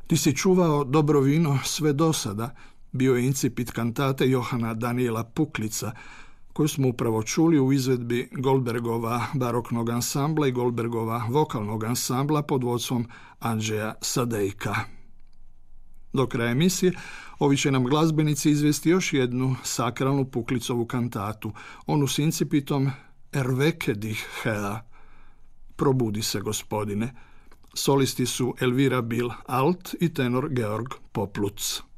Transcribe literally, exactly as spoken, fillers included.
Ti si čuvao dobro vino sve do sada, bio je incipit kantate Johana Daniela Puklica, koju smo upravo čuli u izvedbi Goldbergova baroknog ansambla i Goldbergova vokalnog ansambla pod vodstvom Andžeja Sadejka. Do kraja emisije ovi će nam glazbenici izvesti još jednu sakralnu Puklicovu kantatu, onu s incipitom Erveke dich Herr, probudi se gospodine. Solisti su Elvira Bil Alt i tenor Georg Popluc.